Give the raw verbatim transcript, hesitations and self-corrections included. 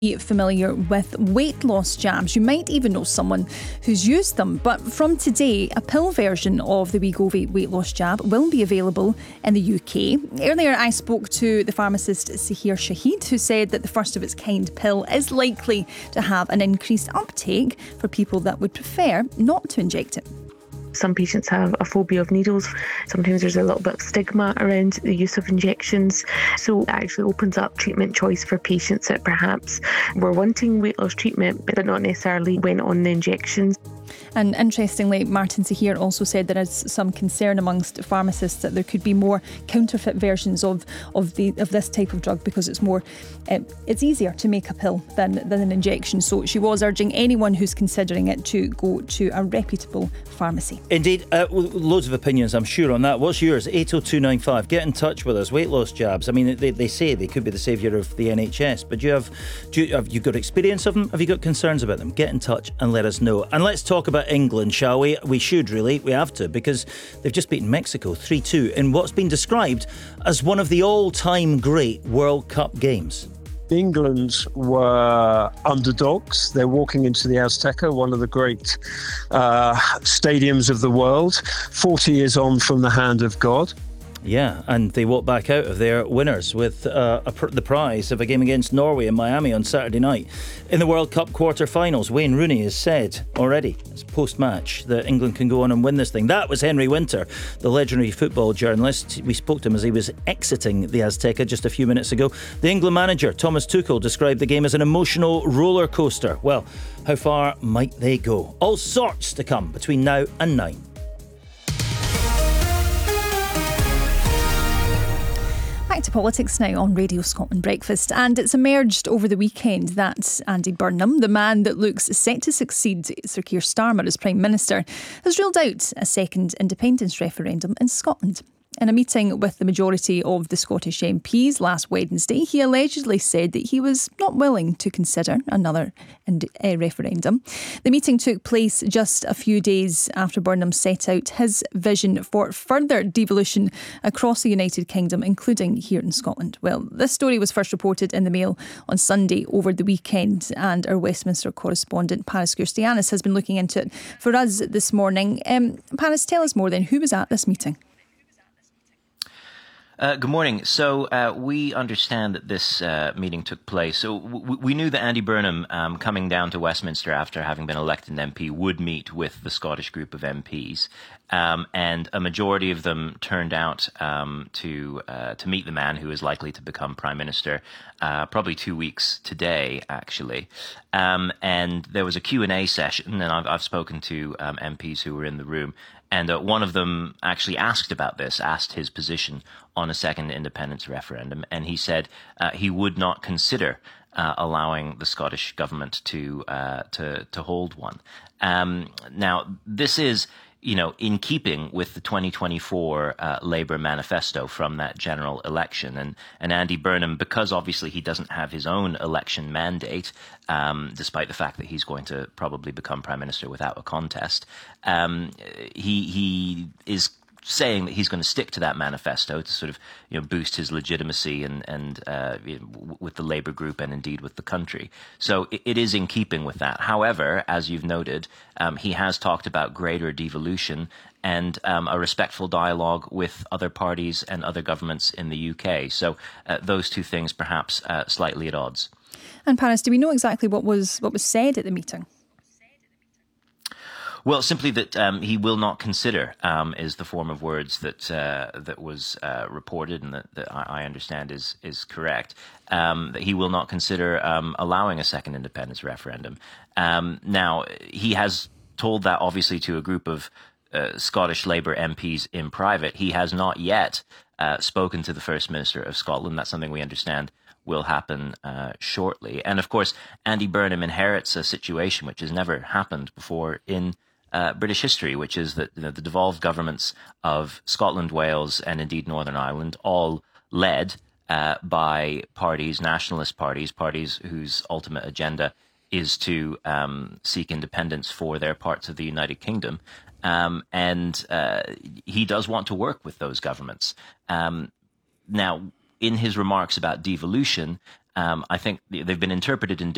Familiar with weight loss jabs. You might even know someone who's used them. But from today, a pill version of the Wegovy weight loss jab will be available in the U K. Earlier, I spoke to the pharmacist Sahir Shahid, who said that the first of its kind pill is likely to have an increased uptake for people that would prefer not to inject it. Some patients have a phobia of needles. Sometimes there's a little bit of stigma around the use of injections. So it actually opens up treatment choice for patients that perhaps were wanting weight loss treatment but not necessarily went on the injections. And interestingly, Martin Sahir also said there is some concern amongst pharmacists that there could be more counterfeit versions of of the of this type of drug because it's more uh, it's easier to make a pill than than an injection. So she was urging anyone who's considering it to go to a reputable pharmacy. Indeed, uh, loads of opinions, I'm sure, on that. What's yours? eight oh two nine five. Get in touch with us. Weight loss jabs. I mean, they, they say they could be the saviour of the N H S, but do you have do you, have you got experience of them? Have you got concerns about them? Get in touch and let us know. And let's talk about England, shall we? We should really, we have to, because they've just beaten Mexico three two in what's been described as one of the all-time great World Cup games. England were underdogs. They're walking into the Azteca, one of the great uh, stadiums of the world, forty years on from the hand of God. Yeah, and they walk back out of there winners with uh, a pr- the prize of a game against Norway in Miami on Saturday night. In the World Cup quarter-finals, Wayne Rooney has said already, it's post-match, that England can go on and win this thing. That was Henry Winter, the legendary football journalist. We spoke to him as he was exiting the Azteca just a few minutes ago. The England manager, Thomas Tuchel, described the game as an emotional roller coaster. Well, how far might they go? All sorts to come between now and nine. Back to politics now on Radio Scotland Breakfast, and it's emerged over the weekend that Andy Burnham, the man that looks set to succeed Sir Keir Starmer as Prime Minister, has ruled out a second independence referendum in Scotland. In a meeting with the majority of the Scottish M Ps last Wednesday, he allegedly said that he was not willing to consider another ind- uh, referendum. The meeting took place just a few days after Burnham set out his vision for further devolution across the United Kingdom, including here in Scotland. Well, this story was first reported in the Mail on Sunday over the weekend, and our Westminster correspondent Paris Christianis has been looking into it for us this morning. Um, Paris, tell us more then. Who was at this meeting? Uh, good morning. So uh, we understand that this uh, meeting took place. So w- we knew that Andy Burnham, um, coming down to Westminster after having been elected M P, would meet with the Scottish group of M Ps. Um, and a majority of them turned out um, to uh, to meet the man who is likely to become Prime Minister, uh, probably two weeks today, actually. Um, and there was a Q and A session, and I've, I've spoken to um, M Ps who were in the room. And uh, one of them actually asked about this, asked his position on a second independence referendum. And he said uh, he would not consider uh, allowing the Scottish government to uh, to, to hold one. Um, now, this is, you know, in keeping with the twenty twenty-four uh, Labour manifesto from that general election. And, and Andy Burnham, because obviously he doesn't have his own election mandate, um, despite the fact that he's going to probably become Prime Minister without a contest, um, he he is saying that he's going to stick to that manifesto to sort of, you know, boost his legitimacy and and uh, with the Labour group and indeed with the country. So it, it is in keeping with that. However, as you've noted, um, he has talked about greater devolution and um, a respectful dialogue with other parties and other governments in the U K. So uh, those two things perhaps uh, slightly at odds. And Paris, do we know exactly what was what was said at the meeting? Well, simply that um, he will not consider um, is the form of words that uh, that was uh, reported and that, that I understand is is correct. Um, that he will not consider um, allowing a second independence referendum. Um, now, he has told that obviously to a group of uh, Scottish Labour M Ps in private. He has not yet uh, spoken to the First Minister of Scotland. That's something we understand will happen uh, shortly. And of course, Andy Burnham inherits a situation which has never happened before in Uh, British history, which is that, you know, the devolved governments of Scotland, Wales, and indeed Northern Ireland, all led uh, by parties, nationalist parties, parties whose ultimate agenda is to um, seek independence for their parts of the United Kingdom. Um, and uh, he does want to work with those governments. Um, now, in his remarks about devolution, um, I think they've been interpreted in different